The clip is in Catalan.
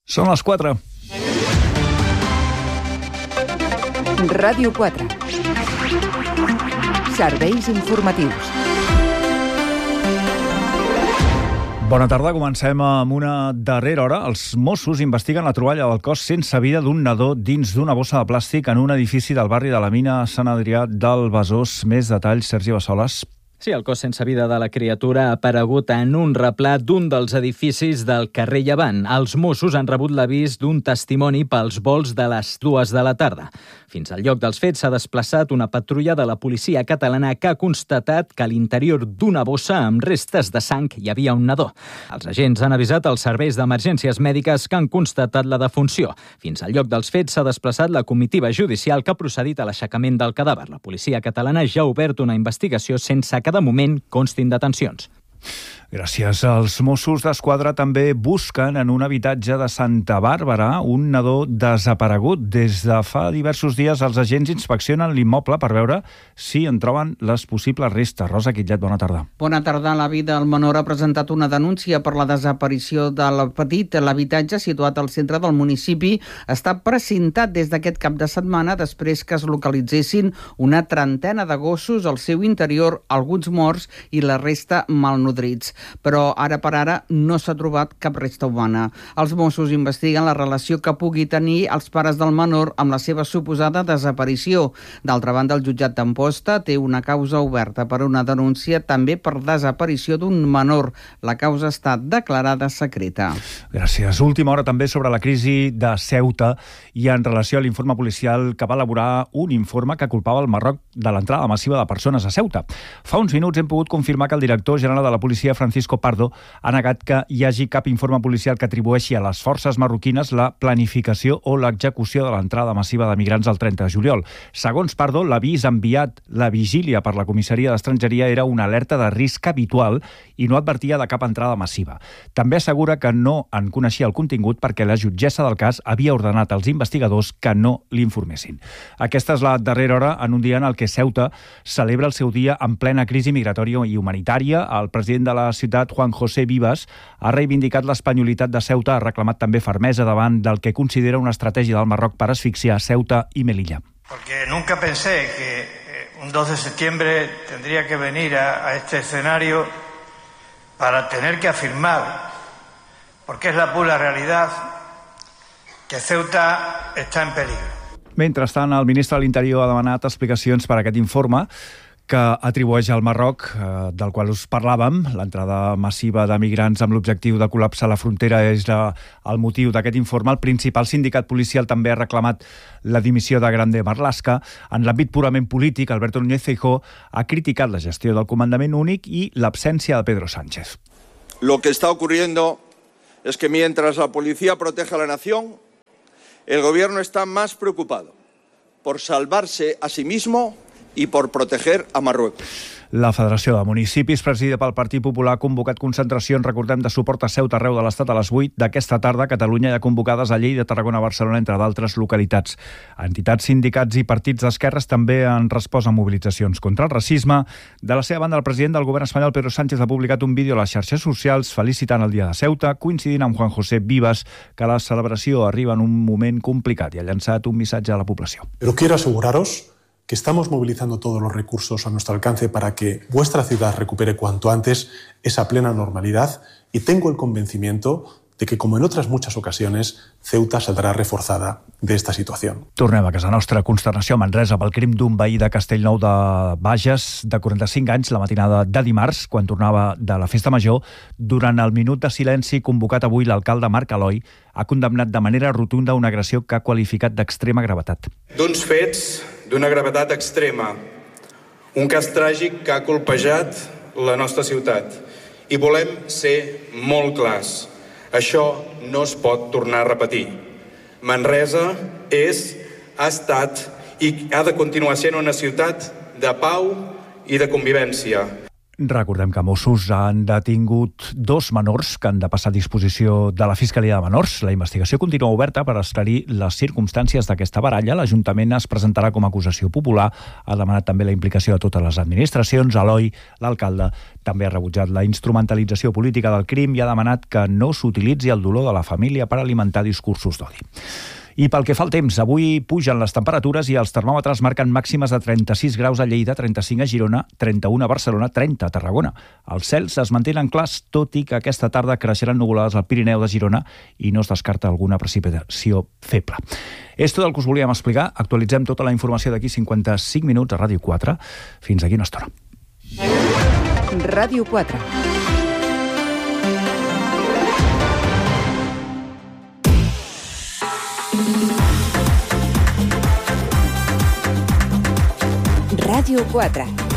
Són les 4. Ràdio 4. Serveis informatius. Bona tarda, comencem amb una darrera hora. Els Mossos investiguen la troballa del cos sense vida d'un nadó dins d'una bossa de plàstic en un edifici del barri de la Mina a Sant Adrià del Besòs. Més detalls, Sergi Bassoles. Sí, el cos sense vida de la criatura ha aparegut en un replà d'un dels edificis del carrer Llevant. Els Mossos han rebut l'avís d'un testimoni pels vols de les 2 de la tarda. Fins al lloc dels fets s'ha desplaçat una patrulla de la policia catalana que ha constatat que a l'interior d'una bossa amb restes de sang hi havia un nadó. Els agents han avisat els serveis d'emergències mèdiques que han constatat la defunció. Fins al lloc dels fets s'ha desplaçat la comitiva judicial que ha procedit a l'aixecament del cadàver. La policia catalana ja ha obert una investigació sense que de moment constin detencions. Gràcies. Els Mossos d'Esquadra també busquen en un habitatge de Santa Bàrbara un nadó desaparegut. Des de fa diversos dies els agents inspeccionen l'immoble per veure si en troben les possibles restes. Rosa Quitlet, bona tarda. Bona tarda. L'avi del menor ha presentat una denúncia per la desaparició del petit. L'habitatge, situat al centre del municipi, està precintat des d'aquest cap de setmana després que es localitzessin una trentena de gossos al seu interior, alguns morts i la resta malnodrits. Però ara per ara no s'ha trobat cap resta humana. Els Mossos investiguen la relació que pugui tenir els pares del menor amb la seva suposada desaparició. D'altra banda, el jutjat d'Amposta té una causa oberta per una denúncia també per desaparició d'un menor. La causa està declarada secreta. Gràcies. Última hora també sobre la crisi de Ceuta i en relació a l'informe policial que va elaborar un informe que culpava el Marroc de l'entrada massiva de persones a Ceuta. Fa uns minuts hem pogut confirmar que el director general de la policia, Francisco Pardo, ha negat que hi hagi cap informe policial que atribueixi a les forces marroquines la planificació o l'execució de l'entrada massiva de migrants el 30 de juliol. Segons Pardo, l'avís enviat la vigília per la comissaria d'Estrangeria era una alerta de risc habitual i no advertia de cap entrada massiva. També assegura que no en coneixia el contingut perquè la jutgessa del cas havia ordenat als investigadors que no l'informessin. Aquesta és la darrera hora en un dia en el que Ceuta celebra el seu dia en plena crisi migratòria i humanitària. El president de la ciutat, Juan José Vivas, ha reivindicat l'espanyolitat de Ceuta, ha reclamat també fermesa davant del que considera una estratègia del Marroc per asfixiar Ceuta i Melilla. Porque nunca pensé que un 2 de septiembre tendría que venir a este escenario para tener que afirmar, porque es la pura realidad, que Ceuta está en peligro. Mentrestant, el ministre de l'Interior ha demanat explicacions per a aquest informe que atribueix al Marroc, del qual us parlàvem. L'entrada massiva de migrants amb l'objectiu de col·lapsar la frontera és el motiu d'aquest informe. El principal sindicat policial també ha reclamat la dimissió de Grande Marlaska. En l'àmbit purament polític, Alberto Núñez Feijóo ha criticat la gestió del comandament únic i l'absència de Pedro Sánchez. Lo que está ocurriendo es que mientras la policía protege a la nación, el gobierno está más preocupado por salvarse a sí mismo y por proteger a Marruecos. La Federació de Municipis, presidida pel Partit Popular, ha convocat concentracions, recordem, de suport a Ceuta arreu de l'Estat a les 8 d'aquesta tarda. A Catalunya hi ha convocades a Lleida, Tarragona, Barcelona, entre d'altres localitats. Entitats, sindicats i partits d'esquerres també han respost a mobilitzacions contra el racisme. De la seva banda, el president del govern espanyol, Pedro Sánchez, ha publicat un vídeo a les xarxes socials felicitant el dia de Ceuta, coincidint amb Juan José Vivas, que la celebració arriba en un moment complicat i ha llançat un missatge a la població. Pero quiero aseguraros que estamos movilizando todos los recursos a nuestro alcance para que vuestra ciudad recupere cuanto antes esa plena normalidad y tengo el convencimiento de que, como en otras muchas ocasiones, Ceuta saldrà reforzada de esta situación. Tornem a casa nostra. Consternació a Manresa pel crim d'un veí de Castellnou de Bages de 45 anys la matinada de dimarts, quan tornava de la festa major. Durant el minut de silenci convocat avui, l'alcalde Marc Aloi ha condemnat de manera rotunda una agressió que ha qualificat d'extrema gravetat. D'uns fets d'una gravetat extrema, un cas tràgic que ha colpejat la nostra ciutat. I volem ser molt clars. Això no es pot tornar a repetir. Manresa és, ha estat i ha de continuar sent una ciutat de pau i de convivència. Recordem que Mossos han detingut 2 menors que han de passar a disposició de la Fiscalia de Menors. La investigació continua oberta per esclarir les circumstàncies d'aquesta baralla. L'Ajuntament es presentarà com a acusació popular. Ha demanat també la implicació de totes les administracions. Eloi, l'alcalde, també ha rebutjat la instrumentalització política del crim i ha demanat que no s'utilitzi el dolor de la família per alimentar discursos d'odi. I pel que fa al temps, avui pugen les temperatures i els termòmetres marquen màximes de 36 graus a Lleida, 35 a Girona, 31 a Barcelona, 30 a Tarragona. Els cels es mantenen clars, tot i que aquesta tarda creixeran nuvolades al Pirineu de Girona i no es descarta alguna precipitació feble. És tot el que us volíem explicar. Actualitzem tota la informació d'aquí 55 minuts a Ràdio 4. Fins aquí una estona. Ràdio 4. Ràdio 4.